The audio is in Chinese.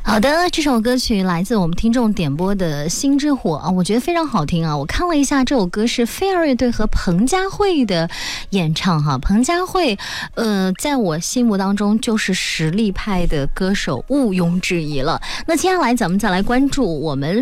好的，这首歌曲来自我们听众点播的《心之火》啊，我觉得非常好听啊。我看了一下，这首歌是飞儿乐队和彭佳慧的演唱哈。彭佳慧，在我心目当中就是实力派的歌手，毋庸置疑了。那接下来咱们再来关注我们